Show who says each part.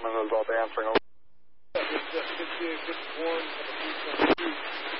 Speaker 1: Shannon is about to answering over.
Speaker 2: Yeah, it's 58, 51,